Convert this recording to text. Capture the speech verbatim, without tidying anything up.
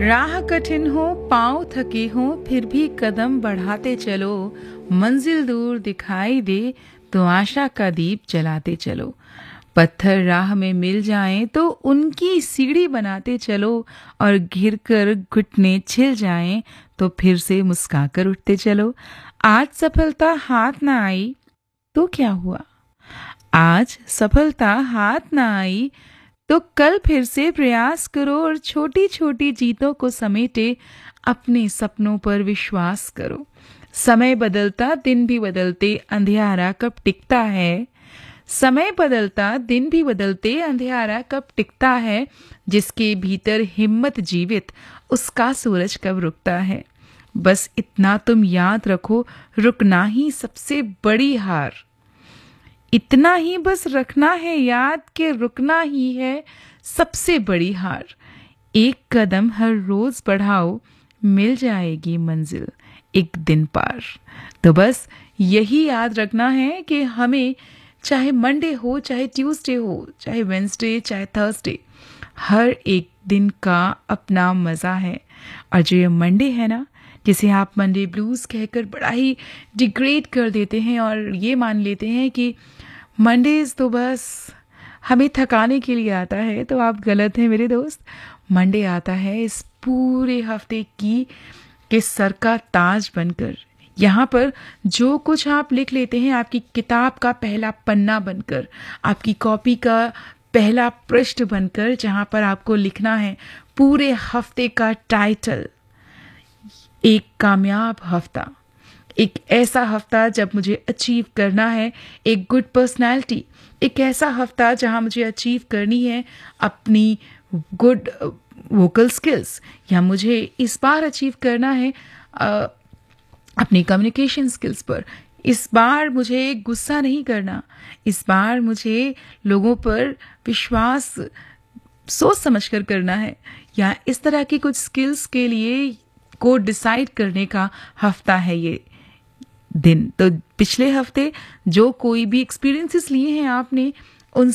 राह कठिन हो, पाँव थके हो, फिर भी कदम बढ़ाते चलो। मंजिल दूर दिखाई दे तो आशा का दीप जलाते चलो। पत्थर राह में मिल जाएं तो उनकी सीढ़ी बनाते चलो, और गिरकर घुटने छिल जाएं तो फिर से मुस्काकर उठते चलो। आज सफलता हाथ ना आई तो क्या हुआ? आज सफलता हाथ ना आई तो कल फिर से प्रयास करो, और छोटी छोटी जीतों को समेटे अपने सपनों पर विश्वास करो। समय बदलता दिन भी बदलते, अंधियारा कब टिकता है? समय बदलता दिन भी बदलते, अंधियारा कब टिकता है? जिसके भीतर हिम्मत जीवित, उसका सूरज कब रुकता है? बस इतना तुम याद रखो, रुकना ही सबसे बड़ी हार। इतना ही बस रखना है याद कि रुकना ही है सबसे बड़ी हार। एक कदम हर रोज बढ़ाओ, मिल जाएगी मंजिल एक दिन पार। तो बस यही याद रखना है कि हमें चाहे मंडे हो, चाहे ट्यूसडे हो, चाहे वेंसडे, चाहे थर्सडे, हर एक दिन का अपना मज़ा है। और जो ये मंडे है ना, जिसे आप मंडे ब्लूज़ कहकर बड़ा ही डिग्रेड कर देते हैं और ये मान लेते हैं कि मंडेज़ तो बस हमें थकाने के लिए आता है, तो आप गलत हैं मेरे दोस्त। मंडे आता है इस पूरे हफ्ते की के सर का ताज बनकर। यहाँ पर जो कुछ आप लिख लेते हैं, आपकी किताब का पहला पन्ना बनकर, आपकी कॉपी का पहला पृष्ठ बनकर, जहाँ पर आपको लिखना है पूरे हफ्ते का टाइटल। एक कामयाब हफ्ता, एक ऐसा हफ्ता जब मुझे अचीव करना है एक गुड पर्सनैलिटी, एक ऐसा हफ्ता जहां मुझे अचीव करनी है अपनी गुड वोकल स्किल्स, या मुझे इस बार अचीव करना है uh, अपनी कम्युनिकेशन स्किल्स पर। इस बार मुझे गुस्सा नहीं करना, इस बार मुझे लोगों पर विश्वास सोच समझ कर करना है, या इस तरह की कुछ स्किल्स के लिए को डिसाइड करने का हफ्ता है ये दिन। तो पिछले हफ्ते जो कोई भी एक्सपीरियंसेस लिए हैं आपने,